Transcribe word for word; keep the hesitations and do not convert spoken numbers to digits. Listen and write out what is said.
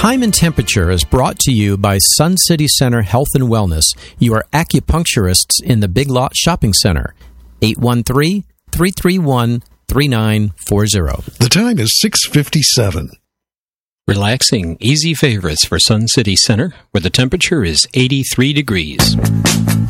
Time and Temperature is brought to you by Sun City Center Health and Wellness, your acupuncturists in the Big Lot Shopping Center. eight one three, three three one, three nine four zero. The time is six fifty-seven. Relaxing, easy favorites for Sun City Center, where the temperature is eighty-three degrees.